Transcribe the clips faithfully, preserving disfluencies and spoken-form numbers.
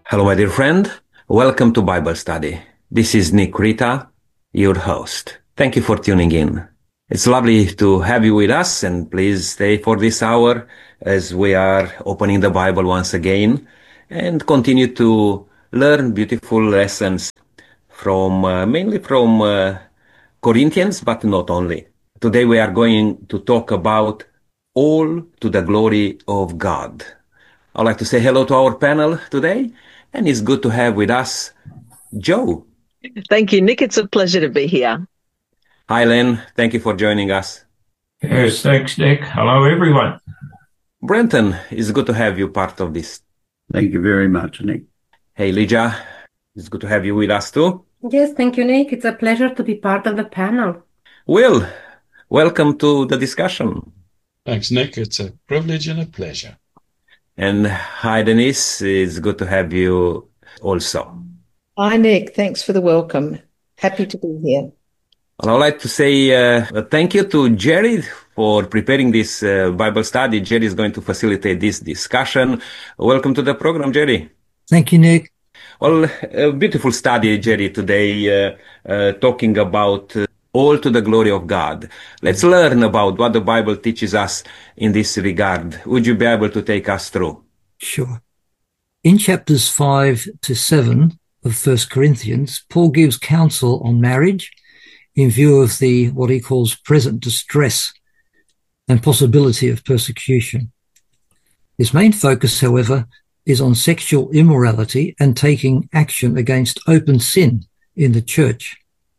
Hello, my dear friend. Welcome to Bible Study. This is Nick Rita, your host. Thank you for tuning in. It's lovely to have you with us, and please stay for this hour as we are opening the Bible once again and continue to learn beautiful lessons from uh, mainly from uh, Corinthians, but not only. Today we are going to talk about all to the glory of God. I'd like to say hello to our panel today, and it's good to have with us Joe. Thank you, Nick. It's a pleasure to be here. Hi, Len. Thank you for joining us. Yes, thanks, Nick. Hello, everyone. Brenton, it's good to have you part of this. Thank you very much, Nick. Hey, Lydia, it's good to have you with us too. Yes, thank you, Nick. It's a pleasure to be part of the panel. Will, welcome to the discussion. Thanks, Nick. It's a privilege and a pleasure. And hi, Denise. It's good to have you also. Hi, Nick. Thanks for the welcome. Happy to be here. And I'd like to say uh, thank you to Jerry for preparing this uh, Bible study. Jerry is going to facilitate this discussion. Welcome to the program, Jerry. Thank you, Nick. Well, a beautiful study, Jerry, today, uh, uh, talking about uh, all to the glory of God. Let's learn about what the Bible teaches us in this regard. Would you be able to take us through? Sure. In chapters five to seven of First Corinthians, Paul gives counsel on marriage in view of the what he calls present distress and possibility of persecution. His main focus, however, is on sexual immorality and taking action against open sin in the church.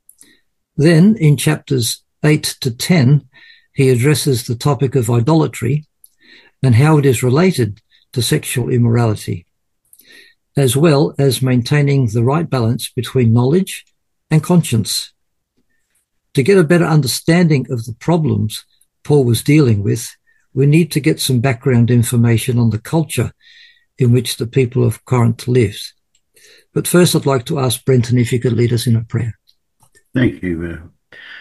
Then, in chapters eight to ten, he addresses the topic of idolatry and how it is related to sexual immorality, as well as maintaining the right balance between knowledge and conscience. To get a better understanding of the problems Paul was dealing with, we need to get some background information on the culture in which the people of Corinth lived. But first, I'd like to ask Brenton if you could lead us in a prayer. Thank you.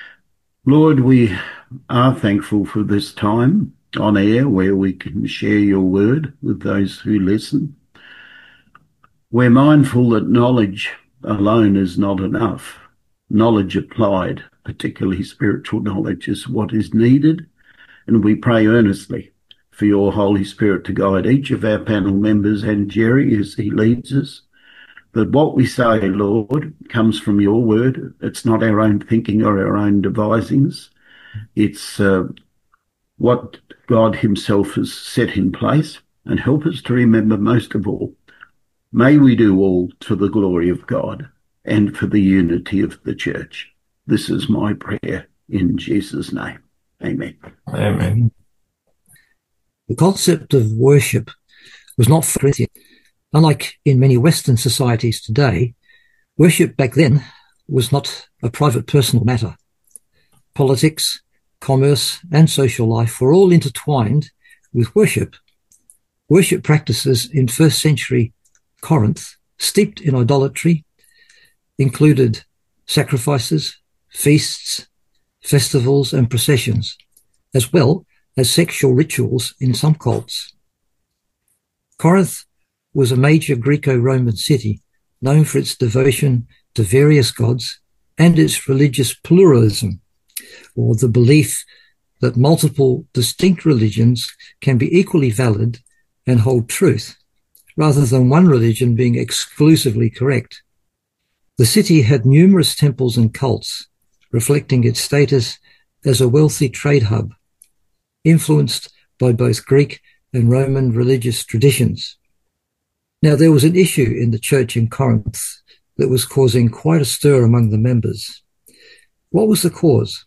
Lord, we are thankful for this time on air where we can share your word with those who listen. We're mindful that knowledge alone is not enough. Knowledge applied, particularly spiritual knowledge, is what is needed, and we pray earnestly for your Holy Spirit to guide each of our panel members and Jerry as he leads us. That what we say, Lord, comes from your word. It's not our own thinking or our own devisings. It's uh, what God himself has set in place. And help us to remember most of all, may we do all to the glory of God and for the unity of the church. This is my prayer in Jesus' name. Amen. Amen. The concept of worship was not for Corinthians. Unlike in many Western societies today, worship back then was not a private personal matter. Politics, commerce, and social life were all intertwined with worship. Worship practices in first century Corinth, steeped in idolatry, included sacrifices, feasts, festivals, and processions, as well as sexual rituals in some cults. Corinth was a major Greco-Roman city known for its devotion to various gods and its religious pluralism, or the belief that multiple distinct religions can be equally valid and hold truth, rather than one religion being exclusively correct. The city had numerous temples and cults, reflecting its status as a wealthy trade hub, influenced by both Greek and Roman religious traditions. Now, there was an issue in the church in Corinth that was causing quite a stir among the members. What was the cause?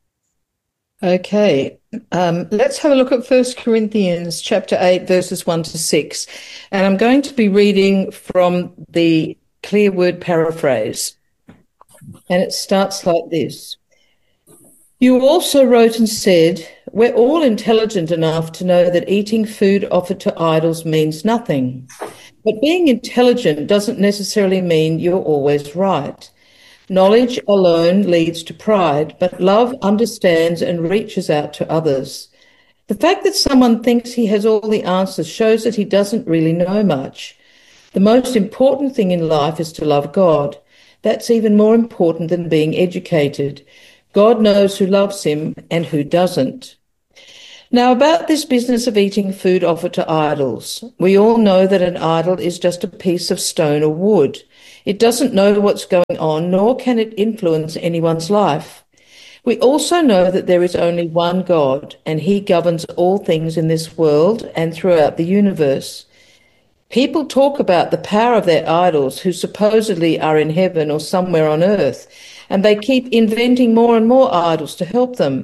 Okay, um, let's have a look at First Corinthians chapter eight, verses one to six. And I'm going to be reading from the Clear Word paraphrase. And it starts like this. You also wrote and said, we're all intelligent enough to know that eating food offered to idols means nothing. But being intelligent doesn't necessarily mean you're always right. Knowledge alone leads to pride, but love understands and reaches out to others. The fact that someone thinks he has all the answers shows that he doesn't really know much. The most important thing in life is to love God. That's even more important than being educated. God knows who loves him and who doesn't. Now, about this business of eating food offered to idols. We all know that an idol is just a piece of stone or wood. It doesn't know what's going on, nor can it influence anyone's life. We also know that there is only one God, and he governs all things in this world and throughout the universe. People talk about the power of their idols who supposedly are in heaven or somewhere on earth, and they keep inventing more and more idols to help them.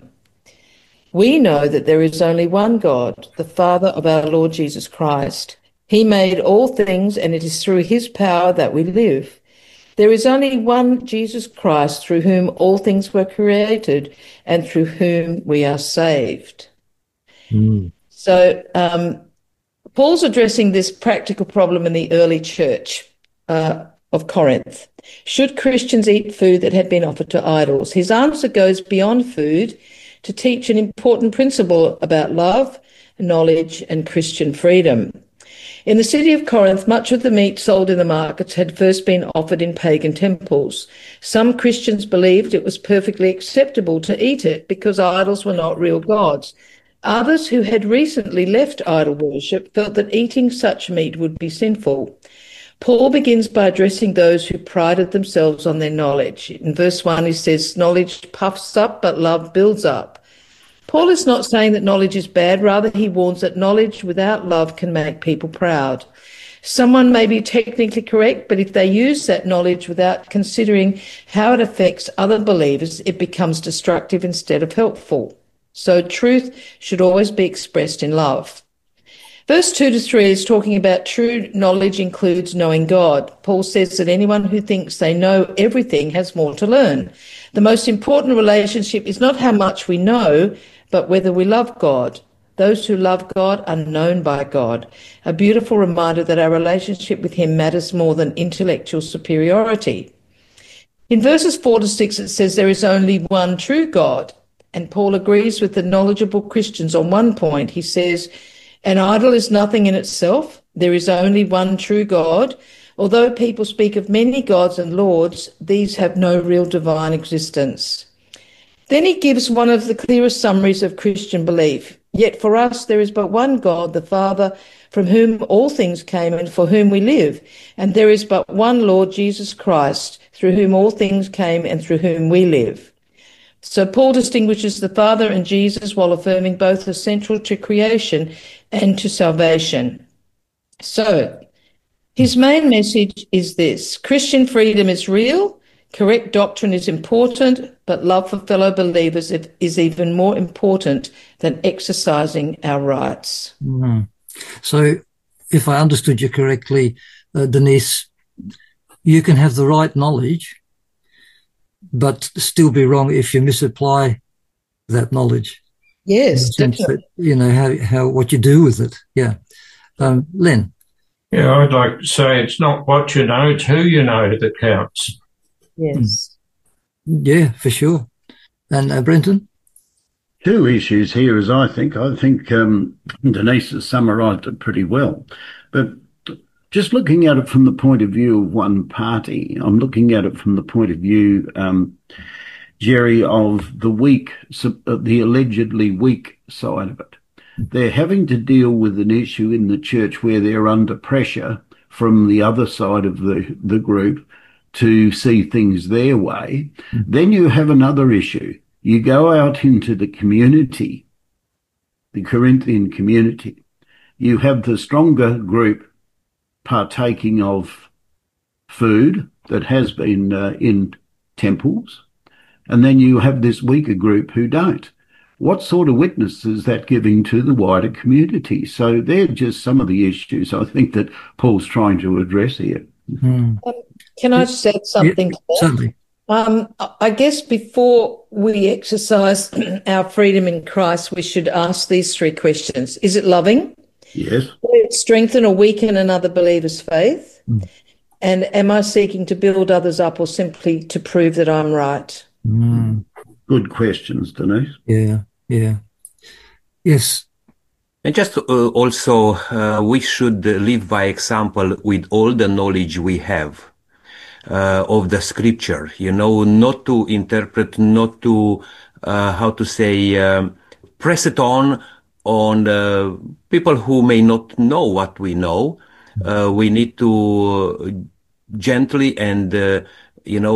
We know that there is only one God, the Father of our Lord Jesus Christ. He made all things, and it is through his power that we live. There is only one Jesus Christ through whom all things were created and through whom we are saved. Mm. So um, Paul's addressing this practical problem in the early church uh, of Corinth. Should Christians eat food that had been offered to idols? His answer goes beyond food to teach an important principle about love, knowledge, and Christian freedom. In the city of Corinth, much of the meat sold in the markets had first been offered in pagan temples. Some Christians believed it was perfectly acceptable to eat it because idols were not real gods. Others who had recently left idol worship felt that eating such meat would be sinful. Paul begins by addressing those who prided themselves on their knowledge. In verse one, he says, knowledge puffs up, but love builds up. Paul is not saying that knowledge is bad. Rather, he warns that knowledge without love can make people proud. Someone may be technically correct, but if they use that knowledge without considering how it affects other believers, it becomes destructive instead of helpful. So truth should always be expressed in love. Verse two to three is talking about true knowledge includes knowing God. Paul says that anyone who thinks they know everything has more to learn. The most important relationship is not how much we know, but whether we love God. Those who love God are known by God. A beautiful reminder that our relationship with him matters more than intellectual superiority. In verses four to six, it says there is only one true God. And Paul agrees with the knowledgeable Christians on one point. He says, an idol is nothing in itself. There is only one true God. Although people speak of many gods and lords, these have no real divine existence. Then he gives one of the clearest summaries of Christian belief. Yet for us there is but one God, the Father, from whom all things came and for whom we live. And there is but one Lord Jesus Christ, through whom all things came and through whom we live. So Paul distinguishes the Father and Jesus while affirming both are central to creation and to salvation. So his main message is this: Christian freedom is real, correct doctrine is important, but love for fellow believers is even more important than exercising our rights. Mm. So if I understood you correctly, uh, Denise, you can have the right knowledge, but still be wrong if you misapply that knowledge. Yes, in the sense definitely. that, you know, how, how, what you do with it. Yeah. Um, Len. Yeah, I'd like to say it's not what you know, it's who you know that counts. Yes. Yeah, for sure. And uh, Brenton? Two issues here, as I think. I think um, Denise has summarised it pretty well. But just looking at it from the point of view of one party, I'm looking at it from the point of view, um, Jerry, of the weak, the allegedly weak side of it. They're having to deal with an issue in the church where they're under pressure from the other side of the, the group to see things their way. Mm-hmm. Then you have another issue. You go out into the community, the Corinthian community. You have the stronger group partaking of food that has been uh, in temples, and then you have this weaker group who don't. What sort of witness is that giving to the wider community? So they're just some of the issues I think that Paul's trying to address here. Mm. Um, can I just add something yeah, to that? Certainly. Um, I guess before we exercise our freedom in Christ, we should ask these three questions. Is it loving? Yes. Will it strengthen or weaken another believer's faith? Mm. And am I seeking to build others up or simply to prove that I'm right? Mm. Good questions, Denise. Yeah, yeah. Yes. And just uh, also, uh, we should live by example with all the knowledge we have uh, of the scripture, you know, not to interpret, not to, uh, how to say, um, press it on, on uh, people who may not know what we know. Uh, we need to gently and, uh, you know,